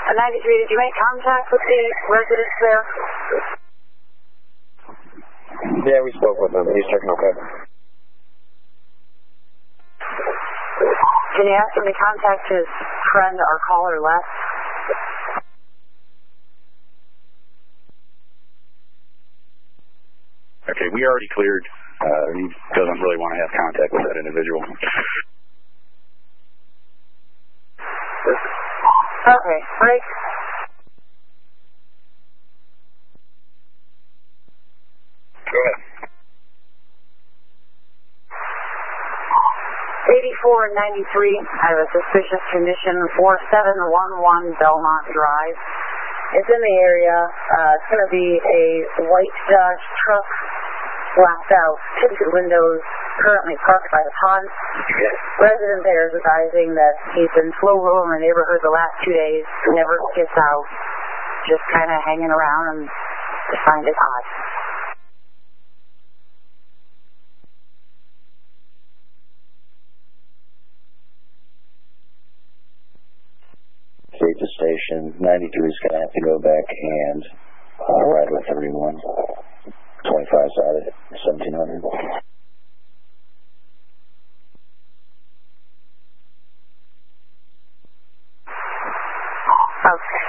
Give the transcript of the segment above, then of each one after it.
93, did you make contact with the residents there? Yeah, we spoke with him. He's checking okay. Can you ask him to contact his friend or caller Les? Okay, we already cleared. He doesn't really want to have contact with that individual. Okay, break. Go ahead. 84 and 93, I have a suspicious condition, 4711 Belmont Drive. It's in the area. It's going to be a white Dodge truck, blacked out, tinted windows, currently parked by the pond. Resident there is advising that he's been slow rolling the neighborhood the last 2 days, never gets out, just kind of hanging around, and they find it odd. State the station. 93 is going to have to go back and ride with 31. 25 side at 1700. Okay.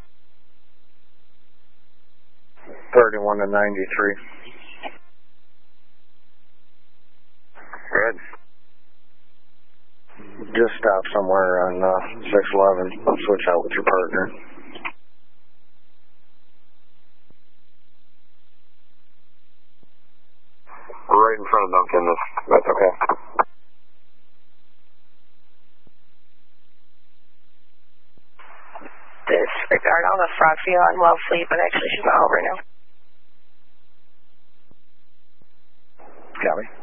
31 to 93. Good. Just stop somewhere on 611. Switch out with your partner. We're right in front of Duncan. That's okay. Disregard all the fraud for you on Wellfleet, but actually she's not over now. Copy.